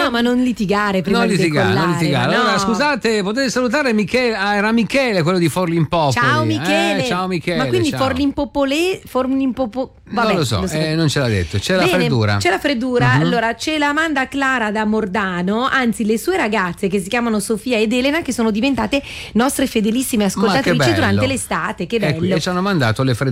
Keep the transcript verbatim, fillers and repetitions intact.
No, ma non litigare prima non di litigare, decollare. non litigare. No. Allora, scusate, potete salutare Michele. Ah, era Michele quello di Forlimpopoli. Ciao Michele. Eh, ciao Michele. Ma quindi ciao. Forlimpopolè, Forlimpopo... Vabbè, non lo so, lo so. eh, non ce l'ha detto. C'è Bene, la freddura. C'è la freddura. Mhm. Allora, ce la manda Clara da Mordano, anzi le sue ragazze che si chiamano Sofia ed Elena, che sono diventate nostre fedelissime Ma che ascoltatrici bello. durante l'estate. Che E qui- bello. E ci hanno mandato le freddure.